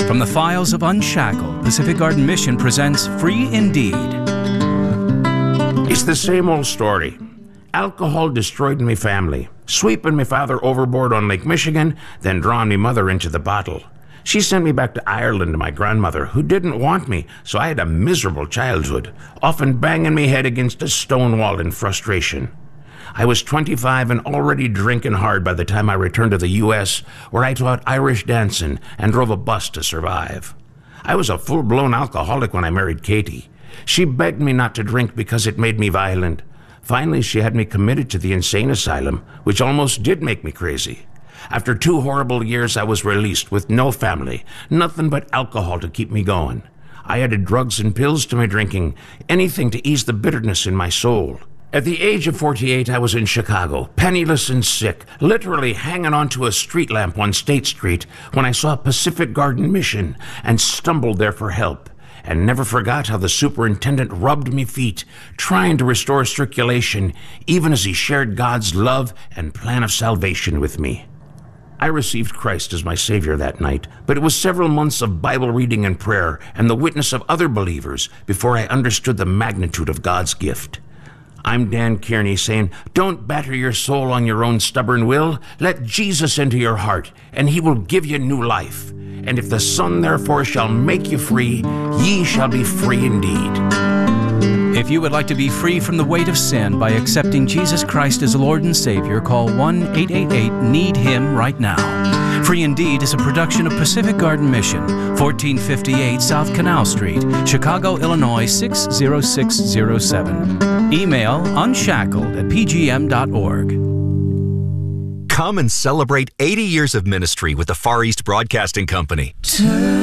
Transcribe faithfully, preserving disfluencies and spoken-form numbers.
From the files of Unshackled, Pacific Garden Mission presents Free Indeed. It's the same old story. Alcohol destroyed me family, sweeping me father overboard on Lake Michigan, then drawing me mother into the bottle. She sent me back to Ireland to my grandmother, who didn't want me, so I had a miserable childhood, often banging me head against a stone wall in frustration. I was twenty-five and already drinking hard by the time I returned to the U S, where I taught Irish dancing and drove a bus to survive. I was a full-blown alcoholic when I married Katie. She begged me not to drink because it made me violent. Finally, she had me committed to the insane asylum, which almost did make me crazy. After two horrible years, I was released with no family, nothing but alcohol to keep me going. I added drugs and pills to my drinking, anything to ease the bitterness in my soul. At the age of forty-eight, I was in Chicago, penniless and sick, literally hanging onto a street lamp on State Street when I saw Pacific Garden Mission and stumbled there for help, and never forgot how the superintendent rubbed me feet, trying to restore circulation, even as he shared God's love and plan of salvation with me. I received Christ as my Savior that night, but it was several months of Bible reading and prayer and the witness of other believers before I understood the magnitude of God's gift. I'm Dan Kearney saying, don't batter your soul on your own stubborn will. Let Jesus into your heart, and he will give you new life. And if the Son therefore shall make you free, ye shall be free indeed. If you would like to be free from the weight of sin by accepting Jesus Christ as Lord and Savior, call one eight eight eight need him right now. Free Indeed is a production of Pacific Garden Mission, fourteen fifty-eight South Canal Street, Chicago, Illinois six zero six zero seven. Email unshackled at p g m dot org. Come and celebrate eighty years of ministry with the Far East Broadcasting Company.